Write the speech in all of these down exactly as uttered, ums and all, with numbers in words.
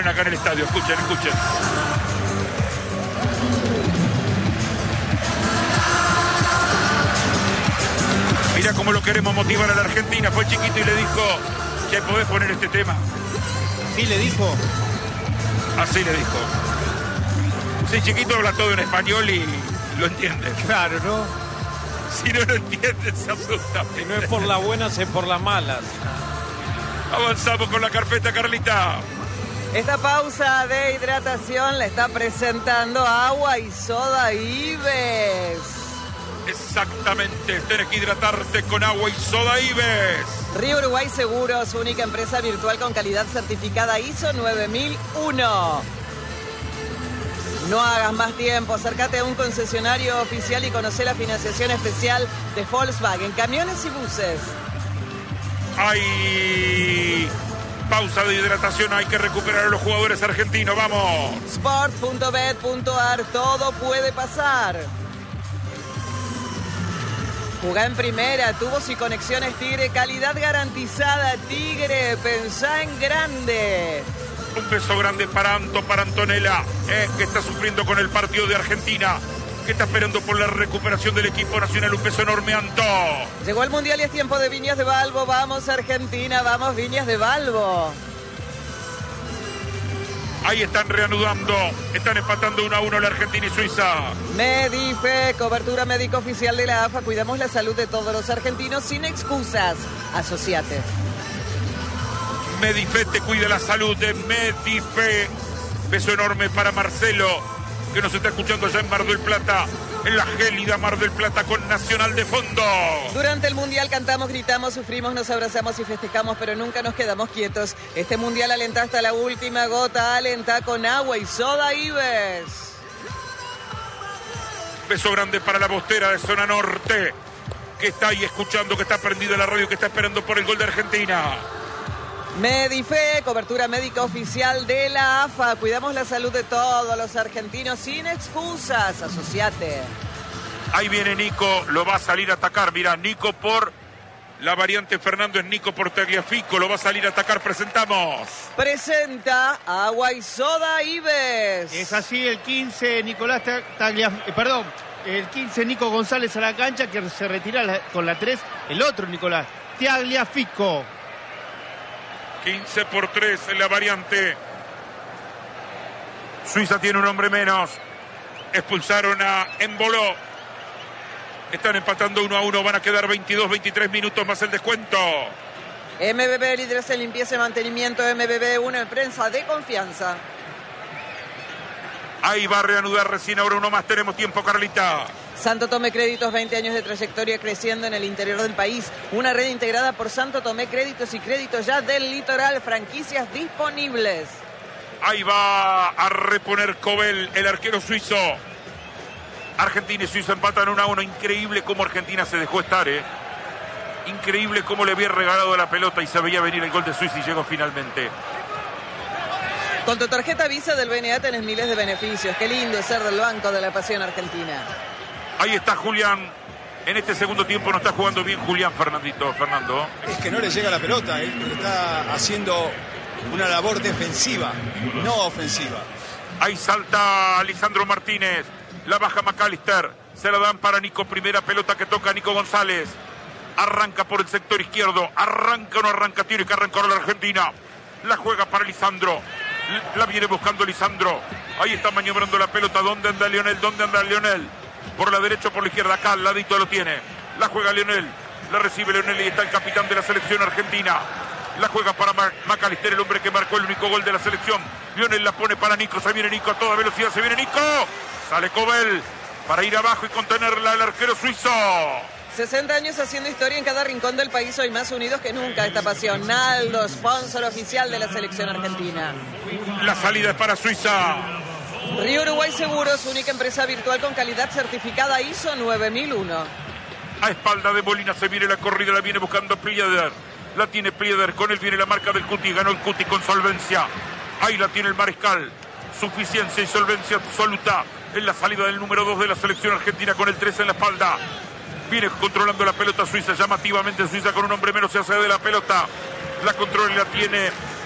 ponen acá en el estadio. Escuchen, escuchen. Mira cómo lo queremos motivar a la Argentina. Fue chiquito y le dijo, che, ¿podés poner este tema? Sí, le dijo. Así le dijo. Sí, chiquito habla todo en español y lo entiende. Claro, ¿no? Si no lo entiende, se asusta. Si no es por las buenas, es por las malas. Avanzamos con la carpeta, Carlita. Esta pausa de hidratación la está presentando Agua y Soda Ives. Exactamente, tenés que hidratarte con Agua y Soda Ives. Río Uruguay Seguros, única empresa virtual con calidad certificada I S O nueve mil uno. No hagas más tiempo, acércate a un concesionario oficial y conoce la financiación especial de Volkswagen, camiones y buses. Hay pausa de hidratación, hay que recuperar a los jugadores argentinos, vamos. sport punto bet punto ar, todo puede pasar. Jugá en primera, tubos y conexiones Tigre, calidad garantizada Tigre, pensá en grande. Un beso grande para Anto, para Antonella, eh, que está sufriendo con el partido de Argentina, que está esperando por la recuperación del equipo nacional. Un beso enorme, Anto. Llegó el Mundial y es tiempo de Viñas de Balbo. Vamos Argentina, vamos Viñas de Balbo. Ahí están reanudando, están empatando uno a uno la Argentina y Suiza. Medife, cobertura médica oficial de la A F A. Cuidamos la salud de todos los argentinos sin excusas. Asociate. Medife te cuida la salud de Medife. Beso enorme para Marcelo, que nos está escuchando allá en Mar del Plata, en la gélida Mar del Plata con Nacional de fondo. Durante el Mundial cantamos, gritamos, sufrimos, nos abrazamos y festejamos, pero nunca nos quedamos quietos. Este Mundial alenta hasta la última gota, alenta con Agua y Soda Ives. Beso grande para la bostera de Zona Norte, que está ahí escuchando, que está prendida la radio, que está esperando por el gol de Argentina. Medife, cobertura médica oficial de la A F A. Cuidamos la salud de todos los argentinos sin excusas. Asociate. Ahí viene Nico, lo va a salir a atacar. Mira, Nico por la variante Fernando, es Nico por Tagliafico, lo va a salir a atacar. Presentamos. Presenta Agua y Soda Ives. Es así, el quince, Nicolás Tagliafico, eh, perdón, el quince, Nico González a la cancha, que se retira la, con la tres, el otro Nicolás Tagliafico. quince por tres en la variante. Suiza tiene un hombre menos. Expulsaron a Emboló. Están empatando uno a uno. Van a quedar veintidós, veintitrés minutos más el descuento. M B B, líderes en limpieza y mantenimiento. M B B, una empresa de confianza. Ahí va a reanudar recién ahora uno más. Tenemos tiempo, Carlita. Santo Tomé Créditos, veinte años de trayectoria creciendo en el interior del país. Una red integrada por Santo Tomé Créditos y Créditos ya del litoral. Franquicias disponibles. Ahí va a reponer Cobel, el arquero suizo. Argentina y Suiza empatan uno a uno. Increíble cómo Argentina se dejó estar, ¿eh? Increíble cómo le había regalado la pelota y se veía venir el gol de Suiza y llegó finalmente. Con tu tarjeta Visa del B N A tenés miles de beneficios. Qué lindo es ser del Banco de la Pasión Argentina. Ahí está Julián. En este segundo tiempo no está jugando bien Julián, Fernandito, Fernando. Es que no le llega la pelota, ¿eh? Está haciendo una labor defensiva, no ofensiva. Ahí salta Lisandro Martínez. La baja McAllister. Se la dan para Nico. Primera pelota que toca Nico González. Arranca por el sector izquierdo. Arranca o no arranca. Tiene que arrancar la Argentina. La juega para Lisandro. La viene buscando Lisandro. Ahí está maniobrando la pelota. ¿Dónde anda Lionel? ¿Dónde anda Lionel? Por la derecha o por la izquierda. Acá al ladito lo tiene. La juega Lionel. La recibe Lionel y está el capitán de la selección argentina. La juega para McAllister, el hombre que marcó el único gol de la selección. Lionel la pone para Nico. Se viene Nico a toda velocidad. Se viene Nico. Sale Cobel para ir abajo y contenerla el arquero suizo. sesenta años haciendo historia en cada rincón del país. Hoy más unidos que nunca esta pasión. Naldo, sponsor oficial de la selección argentina. La salida es para Suiza. Río Uruguay Seguros, única empresa virtual con calidad certificada I S O nueve mil uno. A espalda de Molina se viene la corrida, la viene buscando Prieder. La tiene Prieder, con él viene la marca del Cuti, ganó el Cuti con solvencia. Ahí la tiene el Mariscal. Suficiencia y solvencia absoluta en la salida del número dos de la selección argentina con el tres en la espalda. Viene controlando la pelota Suiza, llamativamente Suiza con un hombre menos se hace de la pelota. La controla y la tiene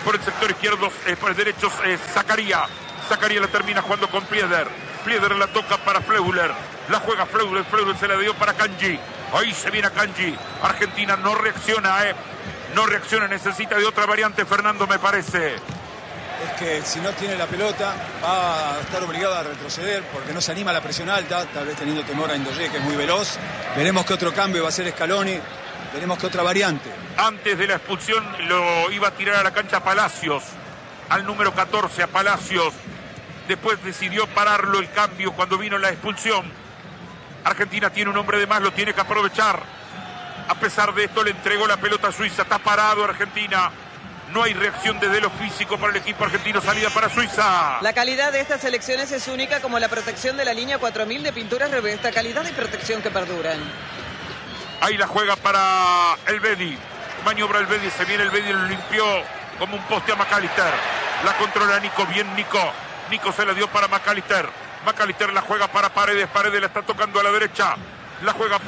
por el sector izquierdo, eh, por el derecho, eh, Zakaria. Zakaria la termina jugando con Plieder. Plieder la toca para Fleuler. La juega Fleuler. Fleuler se la dio para Kanji. Ahí se viene a Kanji. Argentina no reacciona, eh. No reacciona, necesita de otra variante, Fernando, me parece. Es que si no tiene la pelota va a estar obligado a retroceder porque no se anima a la presión alta, tal vez teniendo temor a Indoye, que es muy veloz. Veremos qué otro cambio va a hacer Scaloni, veremos qué otra variante. Antes de la expulsión lo iba a tirar a la cancha Palacios, al número catorce, a Palacios. Después decidió pararlo el cambio cuando vino la expulsión. Argentina tiene un hombre de más, lo tiene que aprovechar. A pesar de esto le entregó la pelota a Suiza, está parado Argentina. No hay reacción desde lo físico para el equipo argentino, salida para Suiza. La calidad de estas elecciones es única, como la protección de la línea cuatro mil de pinturas Revesta, calidad y protección que perduran. Ahí la juega para el Bedi. Maniobra el Bedi, se viene el Bedi, lo limpió como un poste a McAllister. La controla Nico, bien Nico. Nico se la dio para McAllister. McAllister la juega para Paredes, Paredes la está tocando a la derecha. La juega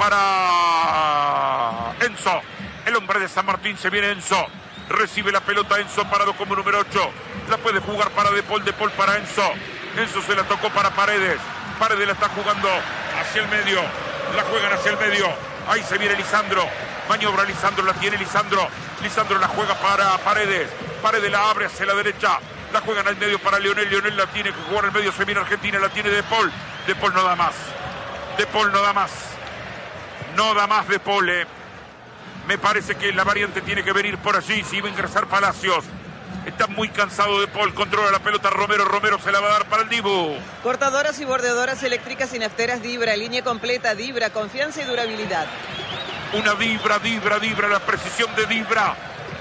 para Enzo. El hombre de San Martín, se viene Enzo. Recibe la pelota Enzo, parado como número ocho. La puede jugar para De Paul, De Paul para Enzo. Enzo se la tocó para Paredes. Paredes la está jugando hacia el medio. La juegan hacia el medio. Ahí se viene Lisandro. Maniobra Lisandro, la tiene Lisandro. Lisandro la juega para Paredes. Paredes la abre hacia la derecha. La juegan al medio para Leonel. Leonel la tiene que jugar al medio. Se viene Argentina, la tiene De Paul. De Paul no da más. De Paul no da más. No da más De Paul, eh. Me parece que la variante tiene que venir por allí. Si iba a ingresar Palacios. Está muy cansado De Paul. Controla la pelota Romero. Romero se la va a dar para el Dibu. Cortadoras y bordeadoras eléctricas y nafteras Dibra. Línea completa Dibra. Confianza y durabilidad. Una Dibra, Dibra, Dibra. La precisión de Dibra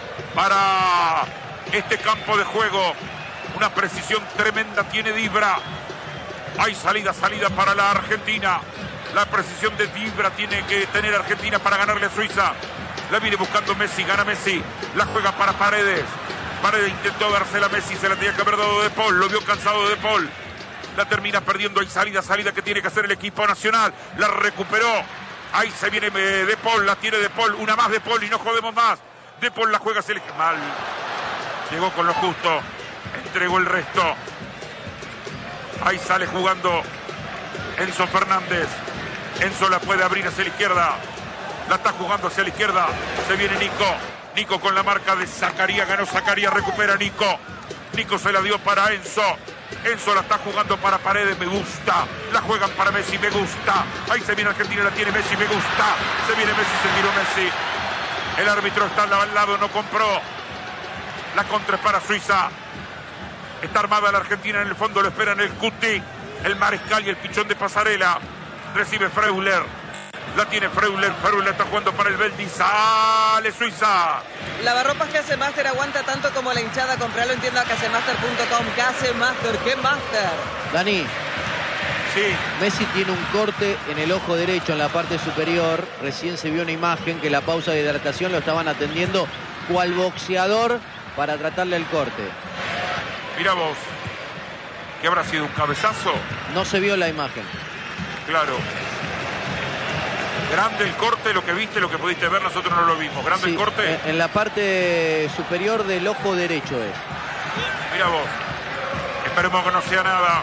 para este campo de juego. Una precisión tremenda tiene Dibra. Hay salida, salida para la Argentina. La precisión de Dibra tiene que tener Argentina para ganarle a Suiza. La viene buscando Messi, gana Messi. La juega para Paredes. Paredes intentó dársela a Messi, se la tenía que haber dado De Paul. Lo vio cansado de De Paul. La termina perdiendo. Hay salida, salida que tiene que hacer el equipo nacional. La recuperó. Ahí se viene De Paul, la tiene De Paul. Una más De Paul y no jodemos más. De Paul la juega, se le mal. Llegó con lo justo. Entregó el resto. Ahí sale jugando Enzo Fernández. Enzo la puede abrir hacia la izquierda. La está jugando hacia la izquierda. Se viene Nico. Nico con la marca de Zakaria. Ganó Zakaria. Recupera Nico. Nico se la dio para Enzo. Enzo la está jugando para Paredes. Me gusta. La juegan para Messi. Me gusta. Ahí se viene Argentina. La tiene Messi. Me gusta. Se viene Messi. Se tiró Messi. El árbitro está al lado. No compró. La contra es para Suiza. Está armada la Argentina. En el fondo lo esperan el Cuti, el Mariscal y el Pichón de Pasarela. Recibe Freuler. La tiene Freuler. Freuler está jugando para el Beldi. Sale Suiza. Lavarropas Casemaster aguanta tanto como la hinchada. Compralo en tienda casemaster punto com. Casemaster, ¿qué master? Dani. Sí. Messi tiene un corte en el ojo derecho, en la parte superior. Recién se vio una imagen que la pausa de hidratación lo estaban atendiendo cual boxeador para tratarle el corte. Mira vos. ¿Qué habrá sido? ¿Un cabezazo? No se vio la imagen. Claro. Grande el corte, lo que viste, lo que pudiste ver, nosotros no lo vimos. Grande Sí, el corte. En, en la parte superior del ojo derecho es. Mira vos. Esperemos que no sea nada.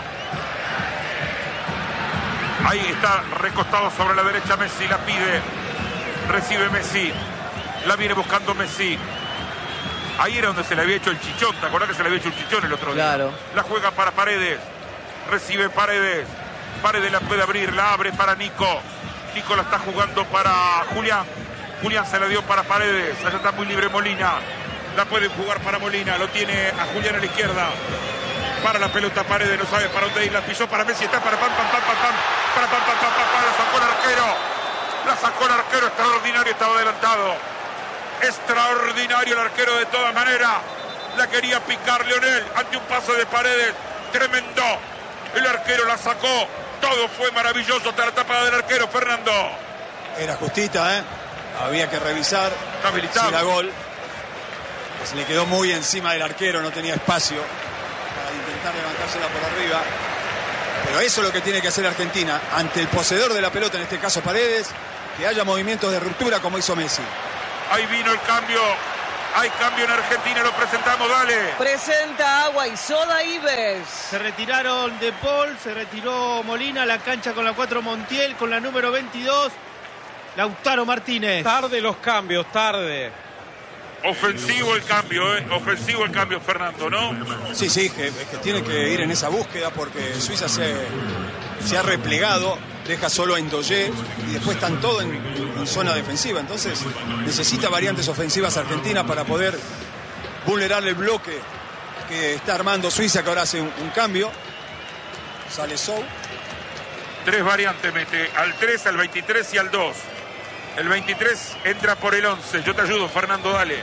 Ahí está recostado sobre la derecha Messi, la pide. Recibe Messi. La viene buscando Messi. Ahí era donde se le había hecho el chichón. ¿Te acordás que se le había hecho el chichón el otro día? Claro. La juega para Paredes. Recibe Paredes. Paredes la puede abrir, la abre para Nico. Nico la está jugando para Julián. Julián se la dio para Paredes. Allá está muy libre Molina. La puede jugar para Molina. Lo tiene a Julián a la izquierda. Para la pelota Paredes. No sabe para dónde ir. La pisó para Messi. Está para pam, pam, pam, pam, pam. Para pam, pam, pam, pam, pam. La sacó el arquero. La sacó el arquero. Extraordinario. Estaba adelantado. Extraordinario el arquero de todas maneras. La quería picar Leonel ante un pase de Paredes. Tremendo. El arquero la sacó. Todo fue maravilloso hasta la tapada del arquero, Fernando. Era justita, ¿eh? Había que revisar. Está habilitado. Si era gol. Se le quedó muy encima del arquero, no tenía espacio para intentar levantársela por arriba. Pero eso es lo que tiene que hacer Argentina. Ante el poseedor de la pelota, en este caso Paredes, que haya movimientos de ruptura como hizo Messi. Ahí vino el cambio. Hay cambio en Argentina, lo presentamos, dale. Presenta Agua y Soda Ives. Se retiraron De Paul, se retiró Molina, la cancha con la cuatro Montiel, con la número veintidós, Lautaro Martínez. Tarde los cambios, tarde. Ofensivo el cambio, ¿eh? Ofensivo el cambio, Fernando, ¿no? Sí, sí, que, que tiene que ir en esa búsqueda porque Suiza se, se ha replegado, deja solo a Ndoye y después están todos en, en zona defensiva. Entonces necesita variantes ofensivas Argentina para poder vulnerar el bloque que está armando Suiza, que ahora hace un, un cambio. Sale Sou. Tres variantes mete, al tres, al veintitrés y al dos. El veintitrés entra por el once. Yo te ayudo, Fernando, dale.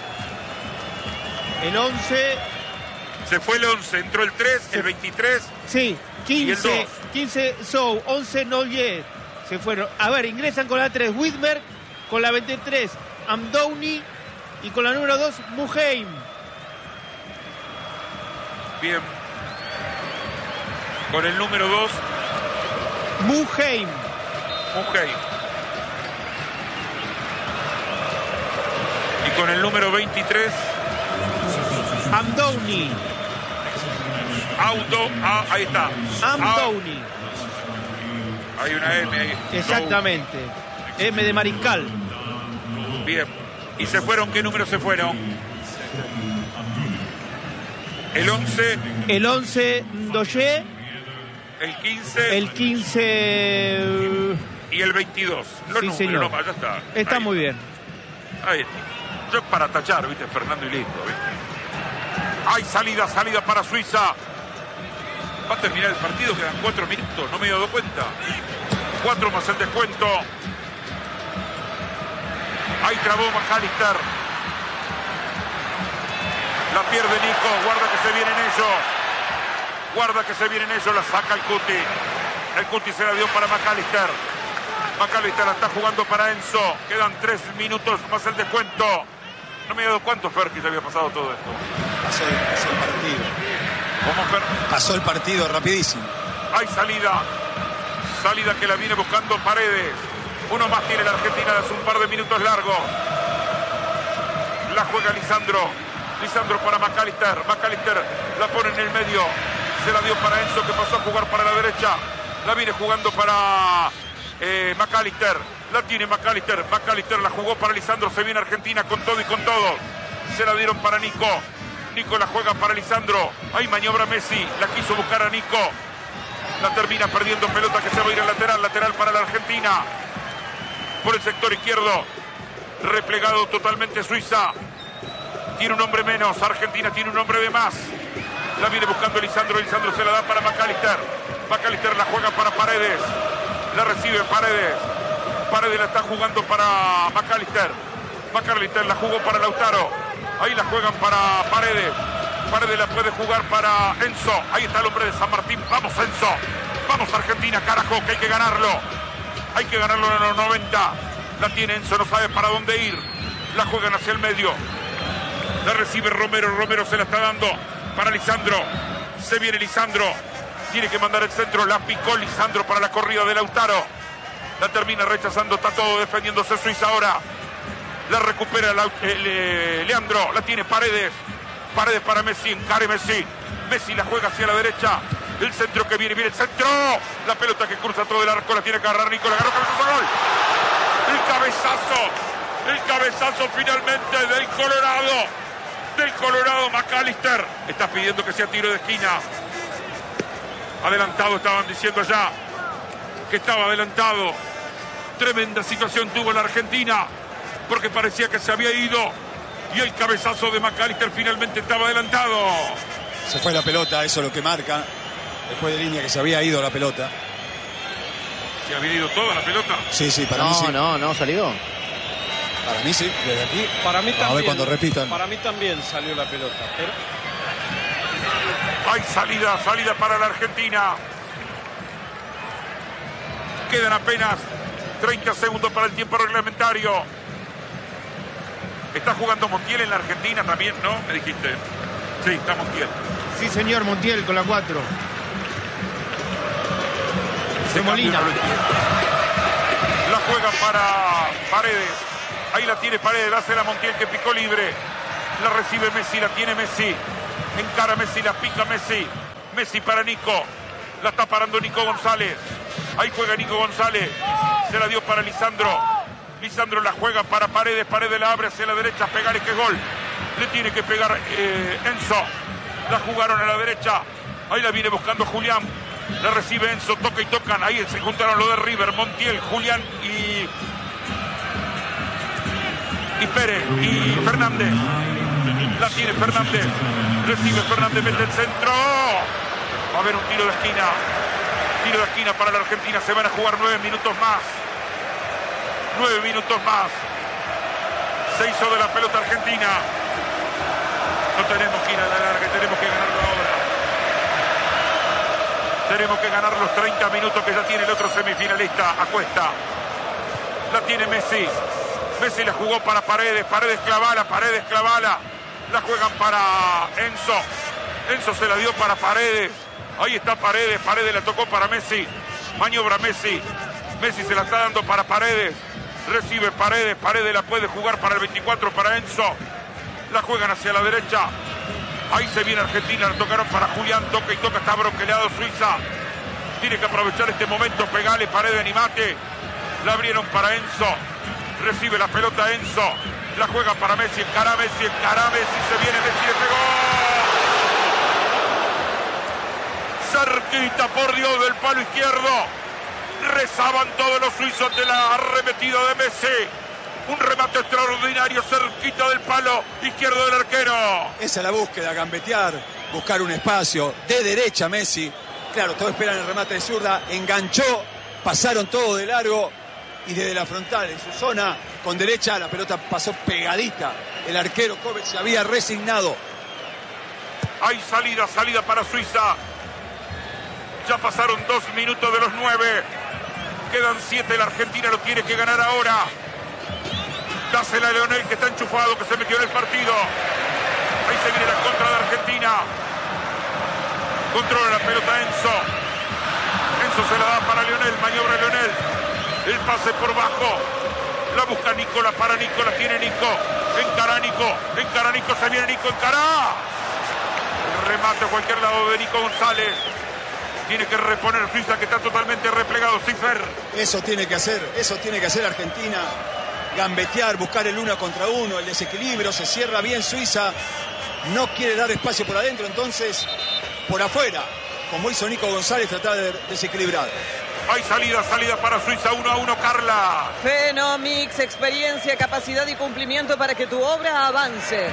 El once. Se fue el once, entró el tres, el veintitrés. Sí, quince, quince Sou, once Noyer. Se fueron. A ver, ingresan con la tres Widmer, con la veintitrés Amdouni y con la número dos Muheim. Bien. Con el número dos Muheim. Muheim. Y con el número veintitrés Amdouni. Auto, ah, ahí está. Amdouni. Ah, hay una M ahí. Exactamente. M de Mariscal. Bien. ¿Y se fueron? ¿Qué número se fueron? El once. El once Ndoye. El quince. El quince. Y el veintidós. Los Sí, números, señor. no, ya está. Está Ahí. muy bien. Ahí. Yo para tachar, viste, Fernando y listo, viste. Hay salida, salida para Suiza. Va a terminar el partido, quedan cuatro minutos, no me he dado cuenta. Cuatro más el descuento. Ahí trabó McAllister. La pierde Nico, guarda que se vienen ellos. Guarda que se vienen ellos, la saca el Cuti. El Cuti se la dio para McAllister. McAllister la está jugando para Enzo. Quedan tres minutos más el descuento. No me he dado cuánto, Fer, que ya había pasado todo esto. Pasó el, pasó el partido. ¿Cómo, Fer? Pasó el partido rapidísimo. Hay salida. Salida que la viene buscando Paredes. Uno más tiene la Argentina de hace un par de minutos largos. La juega Lisandro. Lisandro para McAllister. McAllister la pone en el medio. Se la dio para Enzo, que pasó a jugar para la derecha. La viene jugando para eh, McAllister. La tiene McAllister. McAllister la jugó para Lisandro. Se viene Argentina con todo y con todo. Se la dieron para Nico. Nico la juega para Lisandro. Ahí maniobra Messi. La quiso buscar a Nico. La termina perdiendo pelota que se va a ir al lateral. Lateral para la Argentina. Por el sector izquierdo. Replegado totalmente Suiza. Tiene un hombre menos. Argentina tiene un hombre de más. La viene buscando Lisandro. Lisandro se la da para McAllister. McAllister la juega para Paredes. La recibe Paredes. Paredes la está jugando para McAllister. McAllister la jugó para Lautaro. Ahí la juegan para Paredes. Paredes la puede jugar para Enzo. Ahí está el hombre de San Martín. Vamos, Enzo. Vamos, Argentina, carajo, que hay que ganarlo. Hay que ganarlo en los noventa. La tiene Enzo, no sabe para dónde ir. La juegan hacia el medio. La recibe Romero. Romero se la está dando para Lisandro. Se viene Lisandro. Tiene que mandar el centro. La picó Lisandro para la corrida de Lautaro. La termina rechazando. Está todo defendiéndose Suiza ahora. La recupera la, eh, Leandro. La tiene Paredes. Paredes para Messi. Encare Messi. Messi la juega hacia la derecha. El centro que viene. Viene el centro. La pelota que cruza todo el arco. La tiene que agarrar Nico. La agarró. Cabezazo. Gol. El cabezazo. El cabezazo finalmente del Colorado. Del Colorado, McAllister. Está pidiendo que sea tiro de esquina. Adelantado, estaban diciendo ya que estaba adelantado. Tremenda situación tuvo la Argentina, porque parecía que se había ido. Y el cabezazo de McAllister finalmente estaba adelantado. Se fue la pelota, eso es lo que marca. Después de línea que se había ido la pelota. ¿Se había ido toda la pelota? Sí, sí, para no, mí sí. No, no, salió. Para mí sí, desde aquí. Para mí también. A ver cuando repitan. Para mí también salió la pelota. Pero... Hay salida, salida para la Argentina. Quedan apenas treinta segundos para el tiempo reglamentario. Está jugando Montiel en la Argentina también, ¿no? Me dijiste. Sí, está Montiel. Sí, señor, Montiel con la cuatro. Se De Molina. La juega para Paredes. Ahí la tiene Paredes, hace la Montiel que picó libre. La recibe Messi, la tiene Messi. Encara Messi, la pica Messi. Messi para Nico. La está parando Nico González. Ahí juega Nico González. Se la dio para Lisandro. Lisandro la juega para Paredes. Paredes la abre hacia la derecha. Pegarle que gol. Le tiene que pegar eh, Enzo. La jugaron a la derecha. Ahí la viene buscando Julián. La recibe Enzo. Toca y tocan. Ahí se juntaron los de River. Montiel, Julián y... Y Pérez. Y Fernández. La tiene Fernández. Recibe Fernández. Mete el centro. Va a haber un tiro de esquina. Tiro de esquina para la Argentina. Se van a jugar nueve minutos más. Nueve minutos más. Se hizo de la pelota argentina. No tenemos que ir a la larga. Tenemos que ganarlo ahora. Tenemos que ganar los treinta minutos que ya tiene el otro semifinalista. Acuesta. La tiene Messi. Messi la jugó para Paredes. Paredes clavala. Paredes clavala. La juegan para Enzo. Enzo se la dio para Paredes. Ahí está Paredes. Paredes la tocó para Messi. Maniobra Messi. Messi se la está dando para Paredes. Recibe Paredes. Paredes la puede jugar para el veinticuatro para Enzo. La juegan hacia la derecha. Ahí se viene Argentina. La tocaron para Julián. Toca y toca. Está bronqueleado Suiza. Tiene que aprovechar este momento. Pegale, Paredes, animate. La abrieron para Enzo. Recibe la pelota Enzo. La juega para Messi. Encara Messi. Encara Messi. Se viene Messi. Le pegó. Cerquita, por Dios, del palo izquierdo. Rezaban todos los suizos de la arremetida de Messi. Un remate extraordinario cerquita del palo izquierdo del arquero. Esa es la búsqueda, gambetear, buscar un espacio. De derecha Messi. Claro, todos esperan el remate de zurda. Enganchó, pasaron todo de largo. Y desde la frontal, en su zona, con derecha, la pelota pasó pegadita. El arquero Kovac se había resignado. Hay salida, salida para Suiza. Ya pasaron dos minutos de los nueve. Quedan siete, la Argentina lo tiene que ganar ahora. Dásela a Leonel, que está enchufado, que se metió en el partido. Ahí se viene la contra de Argentina. Controla la pelota Enzo. Enzo se la da para Leonel, maniobra Leonel. El pase por bajo. La busca Nico, la para Nico, la tiene Nico. Encara Nico, encara Nico, se viene Nico, encara. El remate a cualquier lado de Nico González. Tiene que reponer Suiza, que está totalmente replegado. Cifer. Eso tiene que hacer, eso tiene que hacer Argentina. Gambetear, buscar el uno contra uno, el desequilibrio, se cierra bien Suiza. No quiere dar espacio por adentro, entonces por afuera, como hizo Nico González, tratar de desequilibrar. Hay salida, salida para Suiza, uno a uno, Carla. Fenomix, experiencia, capacidad y cumplimiento para que tu obra avance.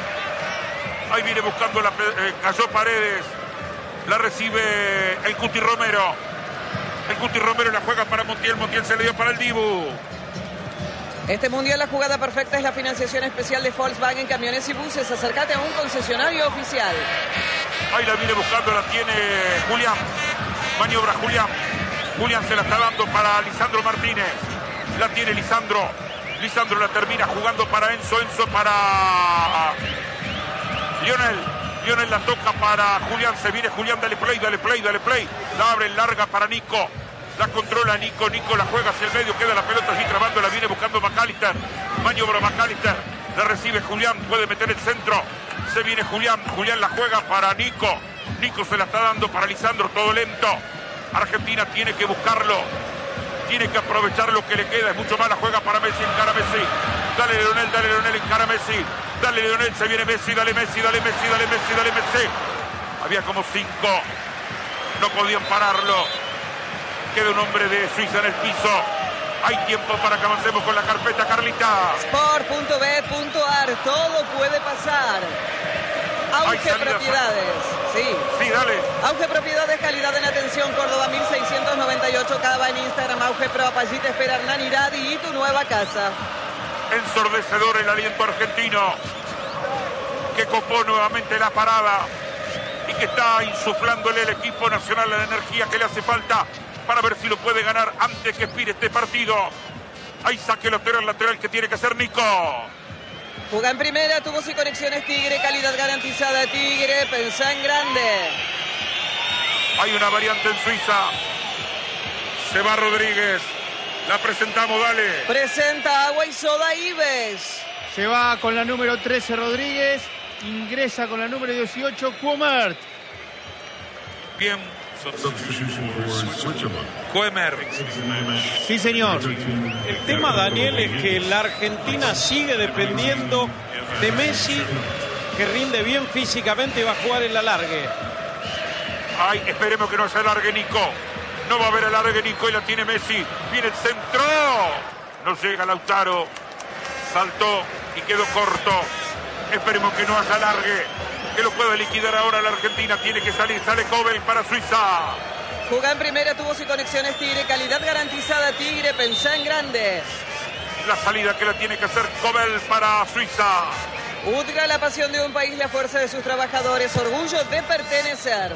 Ahí viene buscando la... Eh, cayó Paredes. La recibe el Cuti Romero. El Cuti Romero la juega para Montiel. Montiel se le dio para el Dibu. Este mundial, la jugada perfecta es la financiación especial de Volkswagen Camiones y Buses. Acércate a un concesionario oficial. Ahí la viene buscando, la tiene Julián. Maniobra Julián. Julián se la está dando para Lisandro Martínez. La tiene Lisandro. Lisandro la termina jugando para Enzo. Enzo para Lionel. Lionel la toca para Julián. Se viene Julián. Dale play, dale play, dale play. La abre larga para Nico. La controla Nico. Nico la juega hacia el medio. Queda la pelota allí trabando. La viene buscando McAllister. Maniobra McAllister. La recibe Julián. Puede meter el centro. Se viene Julián. Julián la juega para Nico. Nico se la está dando para Lisandro. Todo lento. Argentina tiene que buscarlo. Tiene que aprovechar lo que le queda. Es mucho más la juega para Messi. Encara Messi. Dale Leonel, dale Leonel. Encara Messi. Dale Leonel. Se viene Messi. Dale Messi. Dale Messi. Dale Messi. Dale Messi. Había como cinco. No podían pararlo. Queda un hombre de Suiza en el piso. Hay tiempo para que avancemos con la carpeta, Carlita. Sport punto bet punto ar. Todo puede pasar. Auge Propiedades. Sí. Sí, dale. Auge Propiedades, calidad en atención. Córdoba mil seiscientos noventa y ocho. Cava en Instagram. Auge Pro. Allí te espera Hernán Iradi y tu nueva casa. Ensordecedor el aliento argentino, que copó nuevamente la parada y que está insuflándole el equipo nacional la energía que le hace falta para ver si lo puede ganar antes que expire este partido. Ahí saque lateral, lateral que tiene que hacer Nico. Juega en primera, tubos y conexiones Tigre, calidad garantizada Tigre, pensá en grande. Hay una variante en Suiza. Se va Rodríguez. La presentamos, dale. Presenta Agua y Soda Ives. Se va con la número trece Rodríguez. Ingresa con la número dieciocho, Cuomert. Bien. Cuomert. Sí, señor. El tema, Daniel, es que la Argentina sigue dependiendo de Messi, que rinde bien físicamente y va a jugar el alargue. Ay, esperemos que no se alargue Nico. No va a haber alargue Nico y la tiene Messi. Viene el centro. No llega Lautaro. Saltó y quedó corto. Esperemos que no haya alargue. Que lo pueda liquidar ahora la Argentina. Tiene que salir. Sale Kobel para Suiza. Jugá en primera, tuvo y conexiones Tigre. Calidad garantizada Tigre. Pensá en grande. La salida que la tiene que hacer Kobel para Suiza. Udgra, la pasión de un país, la fuerza de sus trabajadores. Orgullo de pertenecer.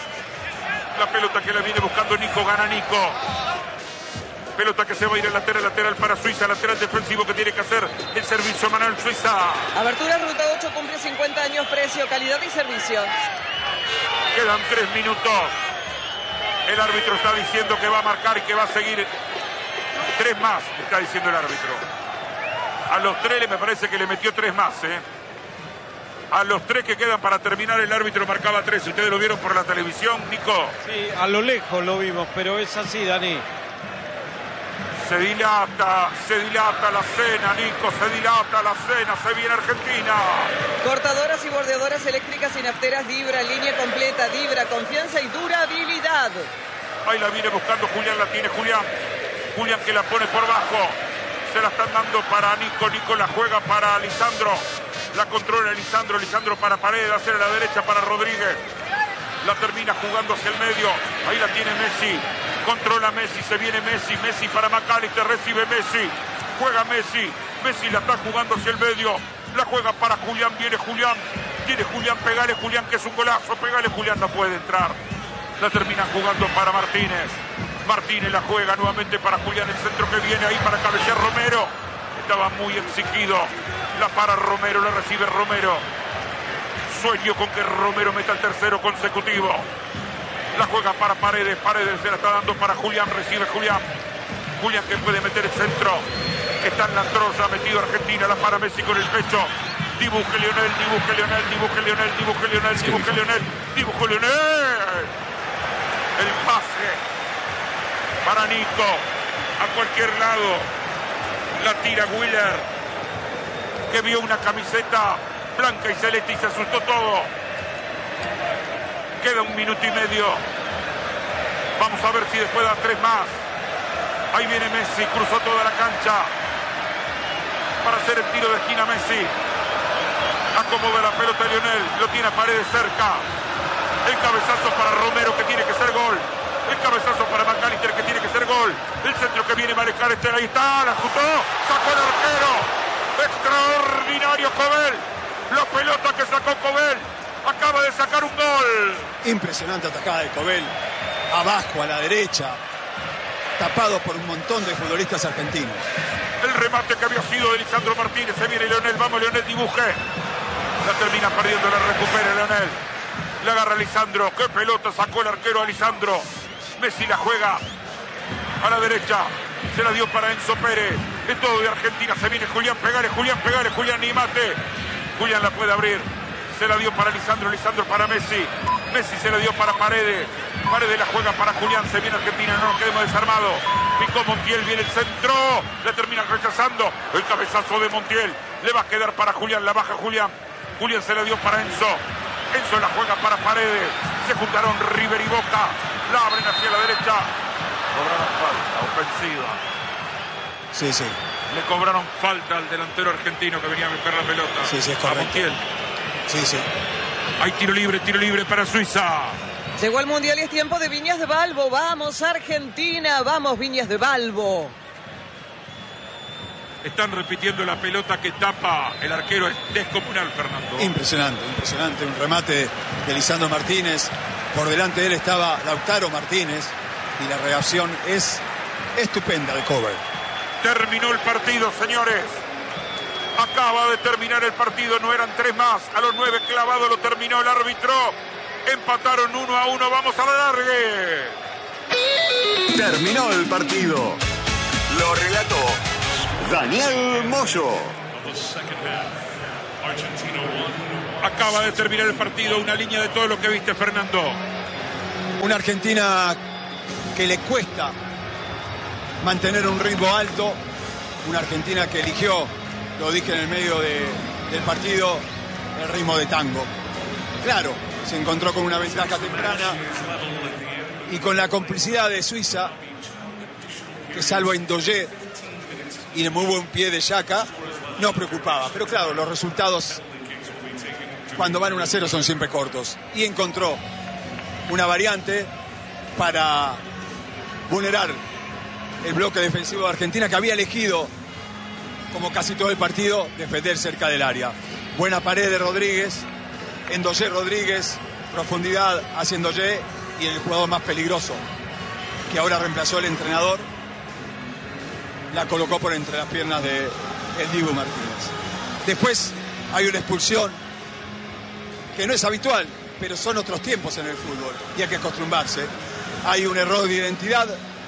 La pelota que la viene buscando Nico. Gana Nico. Pelota que se va a ir al lateral, lateral para Suiza. Lateral defensivo que tiene que hacer el servicio Manuel Suiza. Abertura Ruta ocho cumple cincuenta años. Precio, calidad y servicio. Quedan tres minutos. El árbitro está diciendo que va a marcar y que va a seguir. Tres más, está diciendo el árbitro. A los tres me parece que le metió tres más, ¿eh? A los tres que quedan para terminar, el árbitro marcaba tres. ¿Ustedes lo vieron por la televisión, Nico? Sí, a lo lejos lo vimos, pero es así, Dani. Se dilata, se dilata la cena, Nico, se dilata la cena, se viene Argentina. Cortadoras y bordeadoras eléctricas y nafteras Dibra, línea completa, Dibra, confianza y durabilidad. Ahí la viene buscando Julián, la tiene Julián. Julián que la pone por bajo. Se la están dando para Nico, Nico la juega para Lisandro. La controla Lisandro, Lisandro para Paredes, hacia la derecha para Rodríguez. La termina jugando hacia el medio. Ahí la tiene Messi. Controla Messi, se viene Messi. Messi para McAllister, recibe Messi. Juega Messi. Messi la está jugando hacia el medio. La juega para Julián, viene Julián. Tiene Julián, pegale Julián, que es un golazo. Pegale Julián, no puede entrar. La termina jugando para Martínez. Martínez la juega nuevamente para Julián. El centro que viene ahí para cabecear Romero. Estaba muy exigido. La para Romero, la recibe Romero. Sueño con que Romero meta el tercero consecutivo. La juega para Paredes. Paredes se la está dando para Julián. Recibe Julián. Julián que puede meter el centro. Está en la troza, metido Argentina. La para Messi con el pecho. Dibuje Lionel, dibuje Lionel, dibuje Lionel, dibuje Lionel, dibuje Lionel, dibuje Lionel. El pase para Nico. A cualquier lado. La tira Willer, que vio una camiseta blanca y celeste y se asustó todo. Queda un minuto y medio. Vamos a ver si después da tres más. Ahí viene Messi, cruzó toda la cancha para hacer el tiro de esquina Messi. Acomoda la pelota Lionel, lo tiene a Paredes cerca. El cabezazo para Romero que tiene que ser gol. El cabezazo para McAllister que tiene que ser gol. El centro que viene McAllister, ahí está, la ajustó, sacó el arquero. Extraordinario Kobel. La pelota que sacó Kobel. Acaba de sacar un gol. Impresionante atacada de Kobel. Abajo, a la derecha. Tapado por un montón de futbolistas argentinos. El remate que había sido de Lisandro Martínez. Se viene Lionel, vamos Lionel, dibuje. La termina perdiendo, la recupera Lionel. La agarra Lisandro. Qué pelota sacó el arquero a Lisandro. Messi la juega a la derecha. Se la dio para Enzo Pérez. Es todo de Argentina. Se viene Julián, pegale, Julián, pegale, Julián, ni mate. Julián la puede abrir. Se la dio para Lisandro, Lisandro para Messi. Messi se la dio para Paredes. Paredes la juega para Julián. Se viene Argentina, no nos quedemos desarmados. Picó Montiel, viene el centro. La termina rechazando. El cabezazo de Montiel. Le va a quedar para Julián, la baja Julián. Julián se la dio para Enzo. Enzo la juega para Paredes. Se juntaron River y Boca. La abren hacia la derecha. Cobraron falta ofensiva. Sí, sí. Le cobraron falta al delantero argentino que venía a buscar la pelota. Sí, sí, es a correcto. Montiel. Sí, sí. Hay tiro libre, tiro libre para Suiza. Llegó el Mundial y es tiempo de Viñas de Balbo. Vamos Argentina, vamos Viñas de Balbo. Están repitiendo la pelota que tapa el arquero. Es descomunal, Fernando. Impresionante, impresionante. Un remate de Lisandro Martínez. Por delante de él estaba Lautaro Martínez. Y la reacción es estupenda de Kobel. Terminó el partido, señores. Acaba de terminar el partido. No eran tres más. A los nueve clavados lo terminó el árbitro. Empataron uno a uno. Vamos a la largue. Terminó el partido. Lo relató Daniel Moyo. Acaba de terminar el partido, una línea de todo lo que viste, Fernando. Una Argentina que le cuesta mantener un ritmo alto, una Argentina que eligió, lo dije en el medio de, del partido, el ritmo de tango. Claro, se encontró con una ventaja temprana y con la complicidad de Suiza, que salvo en Doye y el muy buen pie de Xhaka, no preocupaba. Pero claro, los resultados cuando van uno a cero son siempre cortos. Y encontró una variante para vulnerar el bloque defensivo de Argentina, que había elegido, como casi todo el partido, defender cerca del área. Buena pared de Rodríguez, Ndoye Rodríguez, profundidad hacia Ndoye y el jugador más peligroso, que ahora reemplazó el entrenador, la colocó por entre las piernas de el Dibu Martínez. Después hay una expulsión que no es habitual, pero son otros tiempos en el fútbol y hay que acostumbrarse. Hay un error de identidad,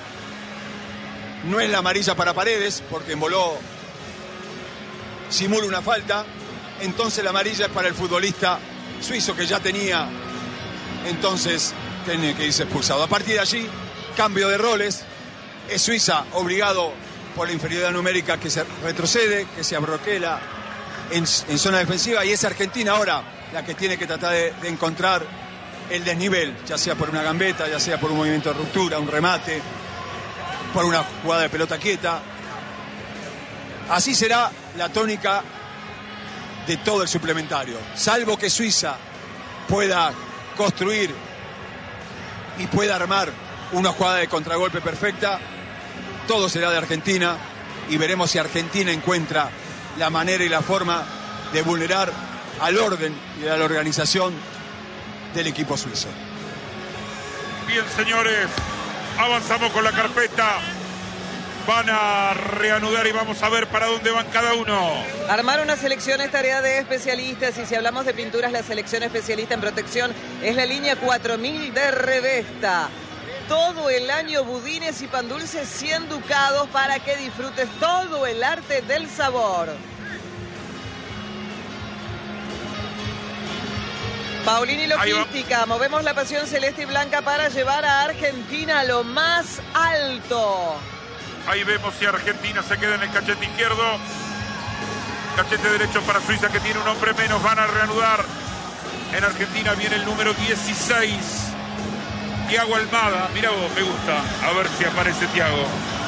no es la amarilla para Paredes, porque emboló, simula una falta, entonces la amarilla es para el futbolista suizo, que ya tenía, entonces tiene que irse expulsado. A partir de allí, cambio de roles, es Suiza obligado por la inferioridad numérica que se retrocede, que se abroquela en, en zona defensiva, y es Argentina ahora la que tiene que tratar de, de encontrar el desnivel, ya sea por una gambeta, ya sea por un movimiento de ruptura, un remate, por una jugada de pelota quieta. Así será la tónica de todo el suplementario, salvo que Suiza pueda construir y pueda armar una jugada de contragolpe perfecta, todo será de Argentina, y veremos si Argentina encuentra la manera y la forma de vulnerar al orden y a la organización del equipo suizo. Bien, señores, avanzamos con la carpeta. Van a reanudar y vamos a ver para dónde van cada uno. Armar una selección es tarea de especialistas, y si hablamos de pinturas, la selección especialista en protección es la línea cuatro mil de Revesta. Todo el año budines y pan dulces cien ducados para que disfrutes todo el arte del sabor. Paulini Logística, movemos la pasión celeste y blanca para llevar a Argentina a lo más alto. Ahí vemos si Argentina se queda en el cachete izquierdo. Cachete derecho para Suiza, que tiene un hombre menos. Van a reanudar. En Argentina viene el número dieciséis. Thiago Almada. Mirá vos, me gusta. A ver si aparece Thiago.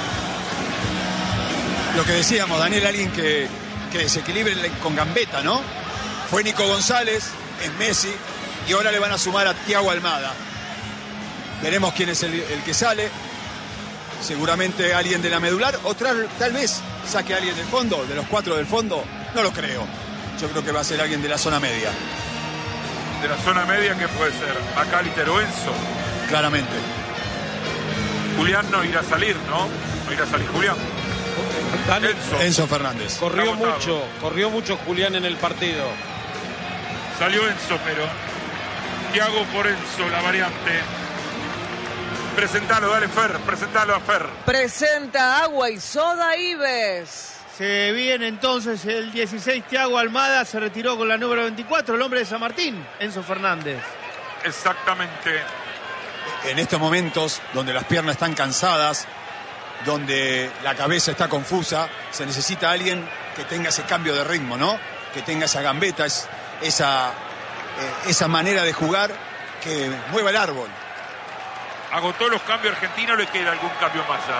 Lo que decíamos, Daniel, alguien que, que desequilibre con gambeta, ¿no? Fue Nico González, es Messi, y ahora le van a sumar a Thiago Almada. Veremos quién es el, el que sale. Seguramente alguien de la medular, o tal, tal vez saque a alguien del fondo, de los cuatro del fondo. No lo creo. Yo creo que va a ser alguien de la zona media. ¿De la zona media qué puede ser? Macalister o Enzo. Claramente. Julián no irá a salir, ¿no? No irá a salir Julián. Enzo. Enzo Fernández. Corrió mucho, corrió mucho Julián en el partido. Salió Enzo, pero Thiago por Enzo, la variante. Presentalo, dale, Fer, presentalo a Fer. Presenta Agua y Soda Ives. Se viene entonces el dieciséis, Thiago Almada, se retiró con la número veinticuatro, el hombre de San Martín, Enzo Fernández. Exactamente. En estos momentos, donde las piernas están cansadas, donde la cabeza está confusa, se necesita alguien que tenga ese cambio de ritmo, ¿no? Que tenga esa gambeta, esa, eh, esa manera de jugar que mueva el árbol. Agotó los cambios Argentina, o le queda algún cambio más ya.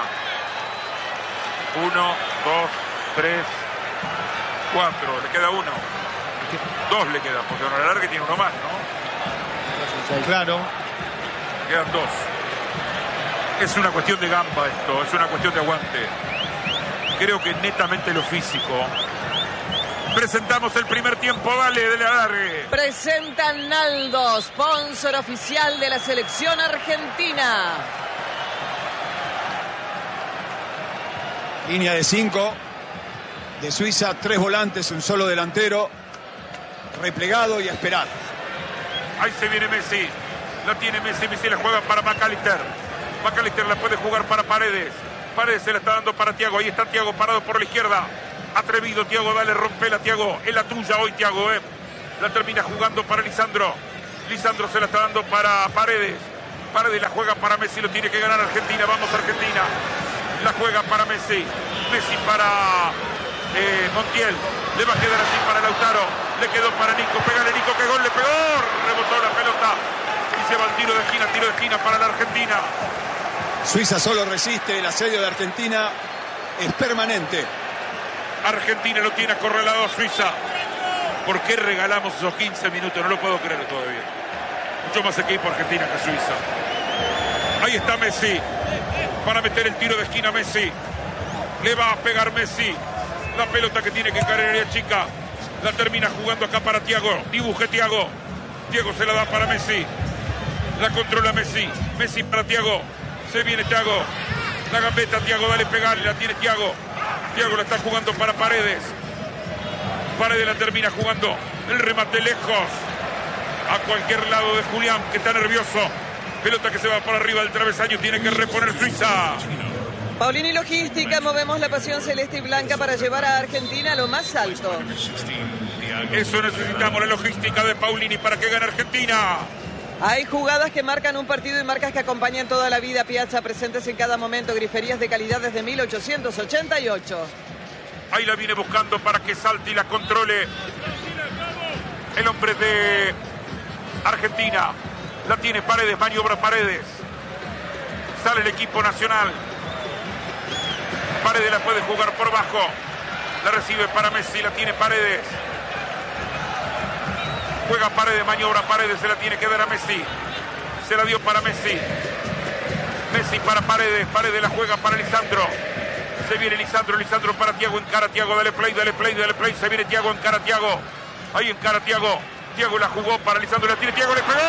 Uno, dos, tres, cuatro. Le queda uno. Dos le queda, porque a la larga tiene uno más, ¿no? Claro. Quedan dos. Es una cuestión de gamba esto, es una cuestión de aguante. Creo que netamente lo físico. Presentamos el primer tiempo, dale, de la largue. Presenta Naldo, sponsor oficial de la selección argentina. Línea de cinco de Suiza, tres volantes, un solo delantero, replegado y a esperar. Ahí se viene Messi, la tiene Messi, Messi la juega para Macalister. Macalister la puede jugar para Paredes. Paredes se la está dando para Thiago, ahí está Thiago parado por la izquierda. Atrevido, Thiago, dale, rompela, Thiago. Es la tuya hoy, Thiago, ¿eh? La termina jugando para Lisandro. Lisandro se la está dando para Paredes. Paredes la juega para Messi, lo tiene que ganar Argentina. Vamos, Argentina. La juega para Messi. Messi para eh, Montiel. Le va a quedar así para Lautaro. Le quedó para Nico. Pégale, Nico, que gol le pegó. Rebotó la pelota. Y se va el tiro de esquina, tiro de esquina para la Argentina. Suiza solo resiste. El asedio de Argentina es permanente. Argentina lo tiene acorralado a Suiza. ¿Por qué regalamos esos quince minutos? No lo puedo creer todavía. Mucho más equipo Argentina que Suiza. Ahí está Messi. Para meter el tiro de esquina Messi. Le va a pegar Messi. La pelota que tiene que caer en área chica. La termina jugando acá para Thiago. Dibuje Thiago. Thiago se la da para Messi. La controla Messi. Messi para Thiago. Se viene Thiago. La gambeta Thiago, dale, pegarle. La tiene Thiago. Thiago la está jugando para Paredes. Paredes la termina jugando. El remate lejos. A cualquier lado de Julián, que está nervioso. Pelota que se va para arriba del travesaño. Tiene que reponer Suiza. Paulini Logística, movemos la pasión celeste y blanca para llevar a Argentina a lo más alto. Eso necesitamos, la logística de Paulini para que gane Argentina. Hay jugadas que marcan un partido y marcas que acompañan toda la vida. Piazza, presentes en cada momento. Griferías de calidad desde mil ochocientos ochenta y ocho. Ahí la viene buscando para que salte y la controle el hombre de Argentina. La tiene Paredes, maniobra Paredes. Sale el equipo nacional. Paredes la puede jugar por bajo. La recibe para Messi, la tiene Paredes. Juega Paredes, maniobra Paredes, se la tiene que dar a Messi. Se la dio para Messi. Messi para Paredes, Paredes la juega para Lisandro. Se viene Lisandro, Lisandro para Thiago, encara Thiago, dale play, dale play, dale play. Se viene Thiago, encara Thiago. Ahí encara Thiago. Thiago la jugó para Lisandro, la tiene Thiago, le pegó.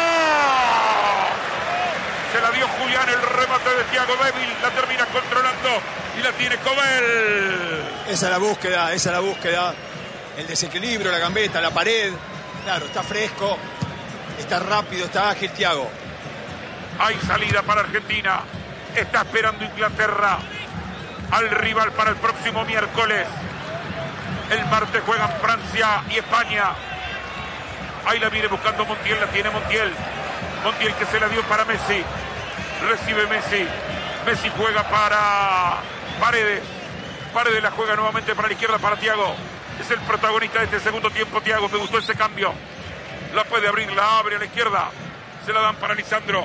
Se la dio Julián, el remate de Thiago débil, la termina controlando y la tiene Cobel. Esa es la búsqueda, esa es la búsqueda. El desequilibrio, la gambeta, la pared. Claro, está fresco, está rápido, está ágil Thiago. Hay salida para Argentina. Está esperando Inglaterra al rival para el próximo miércoles. El martes juegan Francia y España. Ahí la viene buscando Montiel, la tiene Montiel. Montiel que se la dio para Messi. Recibe Messi. Messi juega para Paredes. Paredes la juega nuevamente para la izquierda para Thiago. Es el protagonista de este segundo tiempo, Thiago. Me gustó ese cambio. La puede abrir, la abre a la izquierda. Se la dan para Lisandro.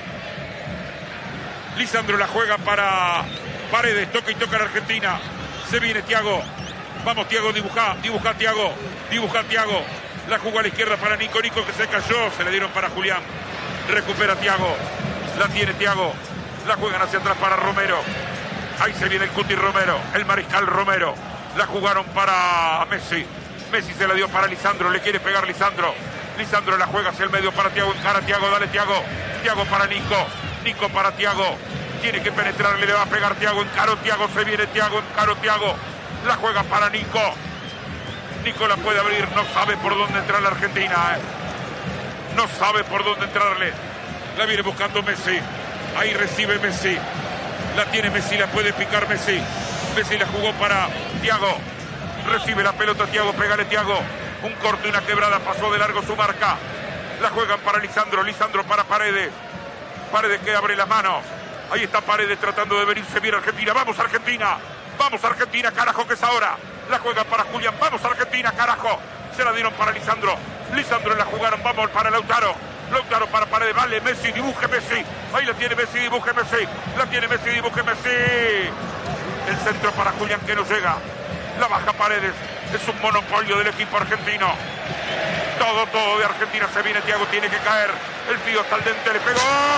Lisandro la juega para Paredes. Toca y toca a la Argentina. Se viene Thiago. Vamos, Thiago, dibuja. Dibuja Thiago. Dibuja Thiago. La jugó a la izquierda para Nico. Nico que se cayó. Se le dieron para Julián. Recupera Thiago. La tiene Thiago. La juegan hacia atrás para Romero. Ahí se viene el Cuti Romero. El mariscal Romero. La jugaron para Messi. Messi se la dio para Lisandro. Le quiere pegar Lisandro. Lisandro la juega hacia el medio para Thiago. Encara Thiago. Dale Thiago. Thiago para Nico. Nico para Thiago. Tiene que penetrarle. Le va a pegar Thiago. Encaro Thiago. Se viene Thiago. Encaro Thiago. La juega para Nico. Nico la puede abrir. No sabe por dónde entrar la Argentina. ¿eh? No sabe por dónde entrarle. La viene buscando Messi. Ahí recibe Messi. La tiene Messi. La puede picar Messi. Messi la jugó para Thiago. Recibe la pelota Thiago. Pégale Thiago. Un corte, una quebrada. Pasó de largo su marca. La juegan para Lisandro. Lisandro para Paredes. Paredes que abre las manos. Ahí está Paredes tratando de venirse bien Argentina. Vamos Argentina. Vamos Argentina. Carajo que es ahora. La juega para Julián. Vamos Argentina. Carajo. Se la dieron para Lisandro. Lisandro la jugaron. Vamos para Lautaro. Lautaro para Paredes. Vale Messi. Dibuje Messi. Ahí la tiene Messi. Dibuje Messi. La tiene Messi. Dibuje Messi. El centro para Julián que no llega. La baja Paredes. Es un monopolio del equipo argentino. Todo, todo de Argentina. Se viene Thiago. Tiene que caer. El Fío hasta el dente. Le pegó.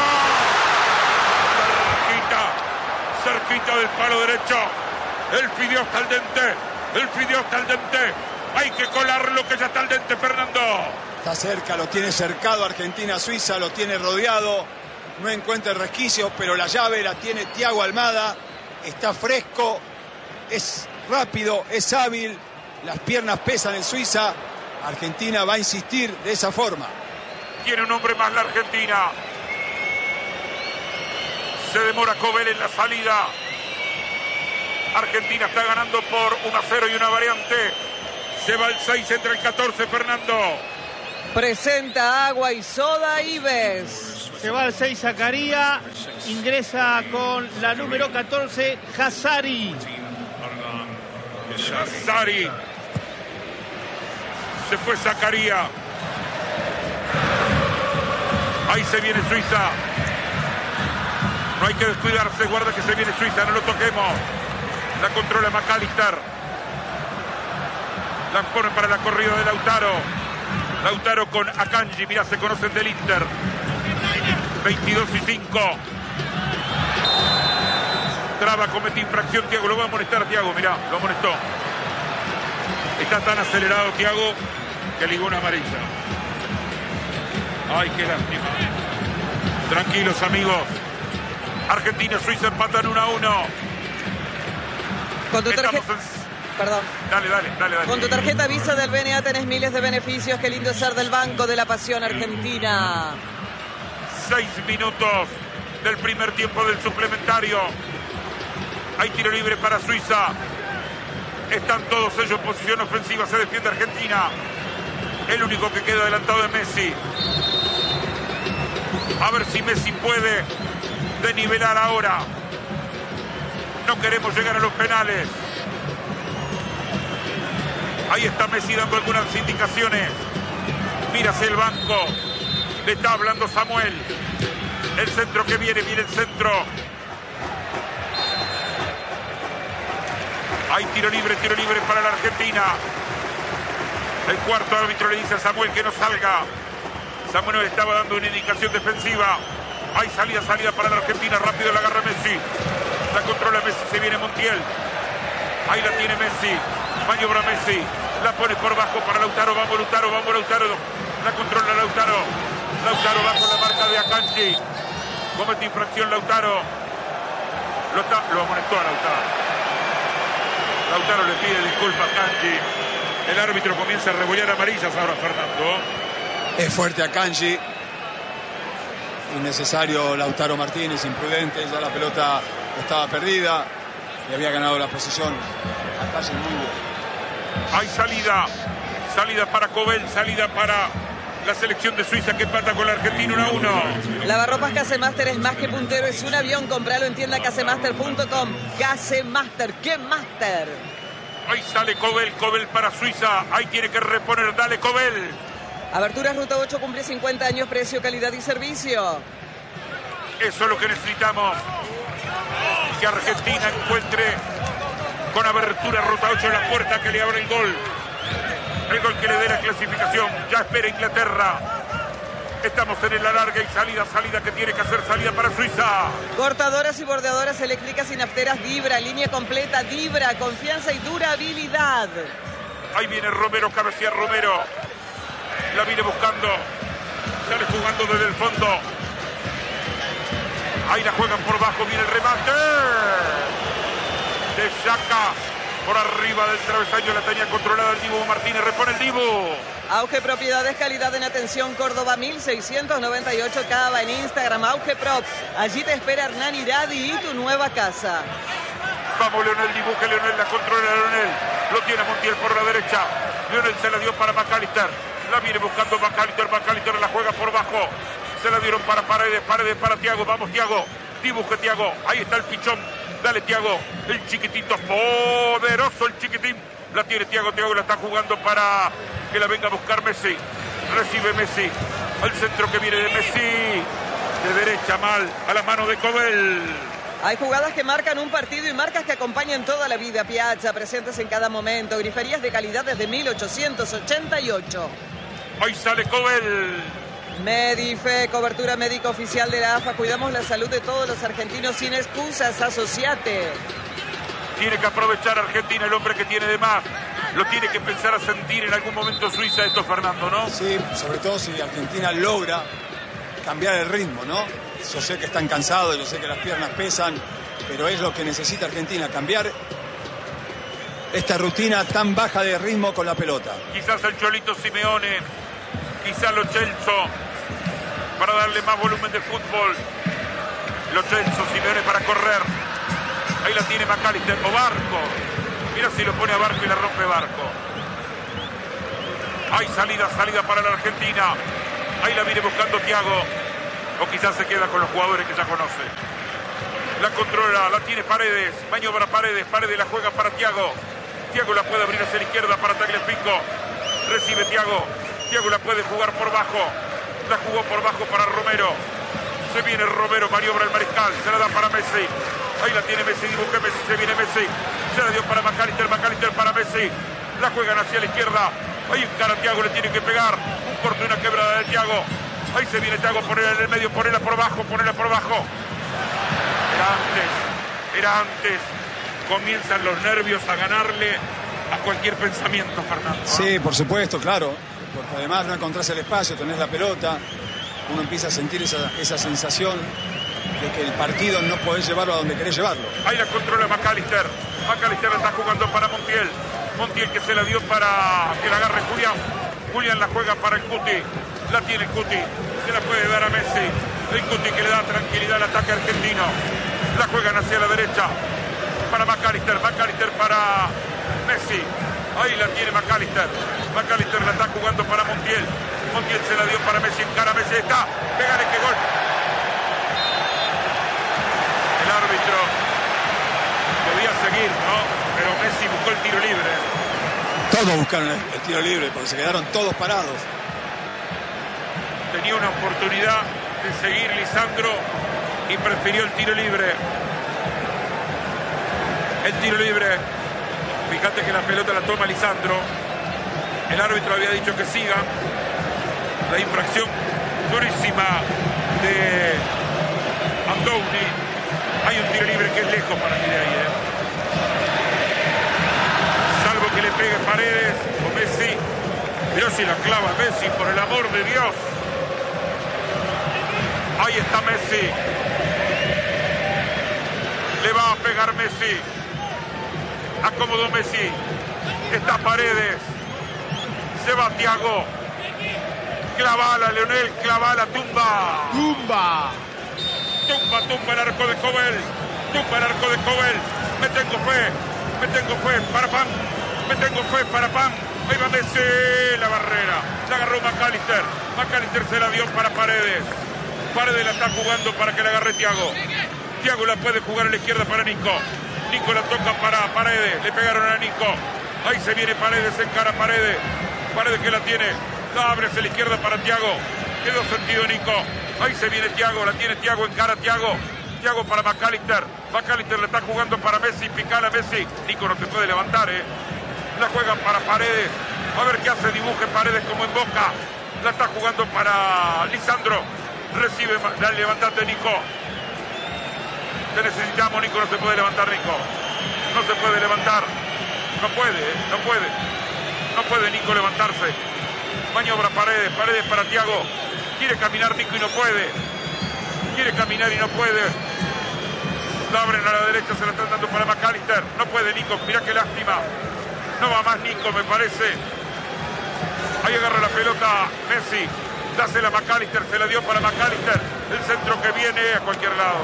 Cerquita. Cerquita del palo derecho. El Fideo hasta el dente. El Fideo hasta el dente. Hay que colarlo que ya está el dente, Fernando. Está cerca. Lo tiene cercado Argentina. Suiza lo tiene rodeado. No encuentra resquicios, pero la llave la tiene Thiago Almada. Está fresco, es rápido, es hábil, las piernas pesan en Suiza. Argentina va a insistir de esa forma. Tiene un hombre más la Argentina. Se demora Cobel en la salida. Argentina está ganando por uno a cero y una variante. Se va el seis, entra el catorce, Fernando. Presenta agua y soda Ives. Se va el seis, Zacarías. Ingresa con la número catorce, Hazari. Hazari. Se fue Zacarías. Ahí se viene Suiza. No hay que descuidarse, guarda que se viene Suiza, no lo toquemos. La controla McAllister. La pone para la corrida de Lautaro. Lautaro con Akanji, mira, se conocen del Inter. veintidós y cinco. Traba, comete infracción, Thiago, lo va a molestar a Thiago, mirá, lo molestó. Está tan acelerado Thiago que ligó una amarilla. Ay, qué lástima. Tranquilos, amigos. Argentina, Suiza empatan uno a uno. Con tu tarjeta... Estamos en... Perdón. Dale, dale, dale, dale. Con tu tarjeta Visa del B N A tenés miles de beneficios. Qué lindo es ser del Banco de la Pasión Argentina. Seis minutos del primer tiempo del suplementario. Hay tiro libre para Suiza. Están todos ellos en posición ofensiva. Se defiende Argentina. El único que queda adelantado es Messi. A ver si Messi puede desnivelar ahora. No queremos llegar a los penales. Ahí está Messi dando algunas indicaciones. Mira hacia el banco. Le está hablando Samuel. El centro que viene, viene el centro. Hay tiro libre, tiro libre para la Argentina. El cuarto árbitro le dice a Samuel que no salga. Samuel le estaba dando una indicación defensiva. Hay salida, salida para la Argentina. Rápido la agarra Messi. La controla Messi, se viene Montiel. Ahí la tiene Messi. Maniobra Messi. La pone por bajo para Lautaro. Vamos Lautaro, vamos Lautaro. La controla Lautaro. Lautaro va con la marca de Akanji. Comete infracción Lautaro. Lo, está, lo amonestó a Lautaro. Lautaro le pide disculpas a Akanji. El árbitro comienza a rebollar amarillas ahora, Fernando. Es fuerte Akanji. Innecesario Lautaro Martínez, imprudente. Ya la pelota estaba perdida y había ganado la posición. Akanji muy bien. Hay salida. Salida para Cobel, salida para la selección de Suiza que empata con la Argentina uno a uno. Lavarropas Casemaster es más que puntero, es un avión. Compralo en tienda casemaster punto com. Casemaster, ¿qué Master? Ahí sale Cobel, Cobel para Suiza. Ahí tiene que reponer, dale Cobel. Aberturas Ruta ocho cumple cincuenta años, precio, calidad y servicio. Eso es lo que necesitamos. Que Argentina encuentre con Abertura Ruta ocho en la puerta que le abre el gol. El gol que le dé la clasificación. Ya espera Inglaterra. Estamos en el alargue y salida, salida que tiene que hacer salida para Suiza. Cortadoras y bordeadoras eléctricas y nafteras Dibra, línea completa Dibra, confianza y durabilidad. Ahí viene Romero, cabecea Romero. La viene buscando. Sale jugando desde el fondo. Ahí la juegan por bajo, viene el remate. De Xhaka. Por arriba del travesaño la tenía controlada el Dibu Martínez. Repone el Dibu. Auge Propiedades, calidad en atención, Córdoba mil seiscientos noventa y ocho Cava, en Instagram, Auge Prop. Allí te espera Hernán Iradi y tu nueva casa. Vamos Leonel, Dibu, que Leonel la controla Leonel. Lo tiene Montiel por la derecha. Leonel se la dio para McAllister. La viene buscando McAllister. McAllister la juega por bajo. Se la dieron para Paredes. Paredes para Thiago. Vamos Thiago. Dibu que Thiago. Ahí está el pichón. Dale Thiago. El chiquitito. Poderoso el chiquitín. La tiene Thiago. Thiago la está jugando para que la venga a buscar Messi. Recibe Messi. Al centro que viene de Messi. De derecha mal. A la mano de Cobel. Hay jugadas que marcan un partido y marcas que acompañan toda la vida. Piazza, presentes en cada momento. Griferías de calidad desde mil ochocientos ochenta y ocho. Ahí sale Cobel. Medife, cobertura médica oficial de la A F A. Cuidamos la salud de todos los argentinos sin excusas. Asociate. Tiene que aprovechar Argentina, el hombre que tiene de más. Lo tiene que empezar a sentir en algún momento Suiza esto, Fernando, ¿no? Sí, sobre todo si Argentina logra cambiar el ritmo, ¿no? Yo sé que están cansados, yo sé que las piernas pesan, pero es lo que necesita Argentina, cambiar esta rutina tan baja de ritmo con la pelota. Quizás el Cholito Simeone, quizás Lo Celso, para darle más volumen de fútbol. Lo Celso, Simeone para correr. Ahí la tiene McAllister o Barco. Mira si lo pone a Barco y la rompe Barco. Hay salida, salida para la Argentina. Ahí la viene buscando Thiago. O quizás se queda con los jugadores que ya conoce. La controla, la tiene Paredes. Maniobra Paredes. Paredes la juega para Thiago. Thiago la puede abrir hacia la izquierda para Tagliafico. Recibe Thiago. Thiago la puede jugar por bajo. La jugó por bajo para Romero. Se viene Romero, maniobra el Mariscal. Se la da para Messi. Ahí la tiene Messi, dibuje Messi, se viene Messi. Se la dio para McAllister, McAllister para Messi. La juegan hacia la izquierda. Ahí encara Thiago, le tiene que pegar. Un corte, una quebrada de Thiago. Ahí se viene Thiago, ponerla en el medio, ponerla por bajo, ponerla por bajo. Era antes, era antes. Comienzan los nervios a ganarle a cualquier pensamiento, Fernando. ¿eh? Sí, por supuesto, claro. Porque además no encontrás el espacio, tenés la pelota. Uno empieza a sentir esa, esa sensación de que el partido no podés llevarlo a donde querés llevarlo. Ahí la controla McAllister. McAllister la está jugando para Montiel. Montiel que se la dio para que la agarre Julián. Julián la juega para el Cuti. La tiene el Cuti. Se la puede dar a Messi. El Cuti que le da tranquilidad al ataque argentino. La juegan hacia la derecha. Para McAllister. McAllister para Messi. Ahí la tiene McAllister. McAllister la está jugando para Montiel. Montiel se la dio para Messi. Encara Messi. Está. Pégale que gol. El árbitro podía seguir, ¿no? Pero Messi buscó el tiro libre. Todos buscaron el, el tiro libre porque se quedaron todos parados. Tenía una oportunidad de seguir Lisandro y prefirió el tiro libre. El tiro libre. Fíjate que la pelota la toma Lisandro. El árbitro había dicho que siga. La infracción durísima de Amdouni. Hay un tiro libre que es lejos para mí de ahí, ¿eh? Salvo que le pegue Paredes o Messi. Pero si la clava Messi, por el amor de Dios. Ahí está Messi. Le va a pegar Messi. Acomodó Messi. Está Paredes. Se va Thiago. Clavala, Leonel, clavala, tumba. ¡Tumba! Tumba, tumba el arco de Cobel. Tumba el arco de Cobel. Me tengo fe. Me tengo fe para Pam. Me tengo fe para Pam. Ahí va Messi. La barrera. La agarró McAllister. McAllister se la dio para Paredes. Paredes la está jugando para que la agarre Thiago. Thiago la puede jugar a la izquierda para Nico. Nico la toca para Paredes. Le pegaron a Nico. Ahí se viene Paredes. Se encara Paredes. Paredes que la tiene. La abre hacia la izquierda para Thiago. Quedó sentido Nico. Ahí se viene Thiago, la tiene Thiago, encara Thiago. Thiago para McAllister. McAllister le está jugando para Messi, picala Messi. Nico no se puede levantar, ¿eh? La juega para Paredes. A ver qué hace, dibuje Paredes como en Boca. La está jugando para Lisandro. Recibe, la levantate Nico. Te necesitamos, Nico, no se puede levantar, Nico. No se puede levantar. No puede, ¿eh? No puede. No puede Nico levantarse. Maniobra Paredes, Paredes para Thiago. Quiere caminar Nico y no puede. Quiere caminar y no puede. La abren a la derecha, se la están dando para McAllister. No puede Nico, mirá qué lástima. No va más Nico, me parece. Ahí agarra la pelota Messi. Dásela a McAllister, se la dio para McAllister. El centro que viene a cualquier lado.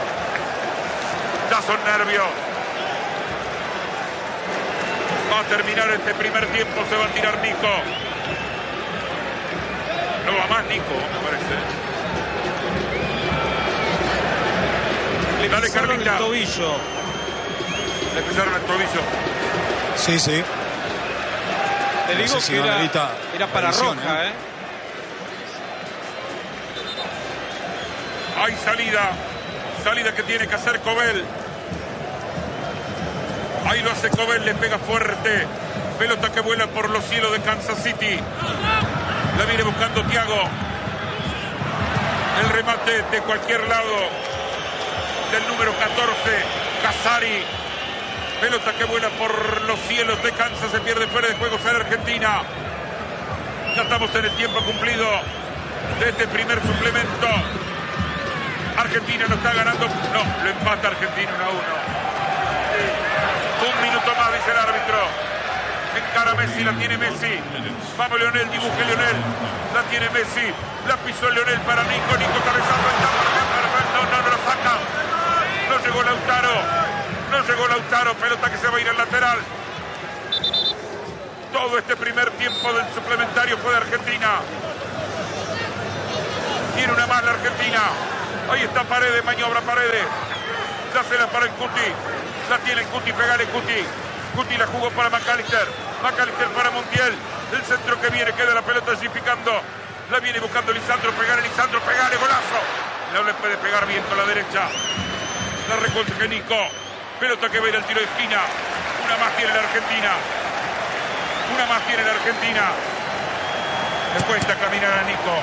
Ya son nervios. Va a terminar este primer tiempo, se va a tirar Nico. No va más Nico, me parece. Le Dale, pisaron el Carlita. tobillo. Le pisaron el tobillo. Sí, sí. Te No digo sé si que no era, amerita era para revisión, roja, ¿eh? ¿eh? Hay salida. Salida que tiene que hacer Cobel. Ahí lo hace Cobel, le pega fuerte. Pelota que vuela por los cielos de Kansas City. La viene buscando Thiago. El remate de cualquier lado del número catorce, Casari. Pelota que vuela por los cielos de Kansas. Se pierde fuera de juego para Argentina. Ya estamos en el tiempo cumplido de este primer suplemento. Argentina no está ganando. No, lo empata Argentina uno a uno. Un minuto más, dice el árbitro. Encara Messi, la tiene Messi. Vamos Leonel, dibuje Leonel. La tiene Messi. La pisó Leonel para Nico. Nico cabezazo. Está para acá, para acá. No, no, no lo saca. No llegó Lautaro. No No llegó Lautaro, pelota que se va a ir al lateral. Todo este primer tiempo del suplementario fue de Argentina. Tiene una más la Argentina. Ahí está Paredes, maniobra Paredes. Dásela para el Cuti. La tiene el Cuti, pegale Cuti. Cuti la jugó para McAllister. McAllister para Montiel. El centro que viene, queda la pelota allí picando. La viene buscando Lisandro, pegale Lisandro, pegale, golazo. No le puede pegar bien con la derecha. La recontra Nico. Pelota que va a ir al tiro de esquina. Una más tiene la Argentina. Una más tiene la Argentina. Le cuesta caminar a Nico.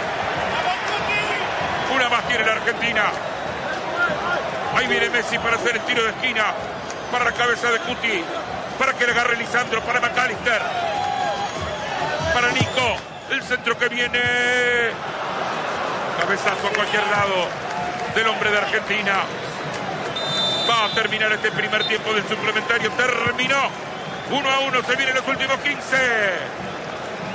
Una más tiene la Argentina. Ahí viene Messi para hacer el tiro de esquina. Para la cabeza de Cuti. Para que le agarre Lisandro. Para McAllister. Para Nico. El centro que viene. Cabezazo a cualquier lado del hombre de Argentina. Va a terminar este primer tiempo del suplementario. Terminó. Uno a uno. Se vienen los últimos quince.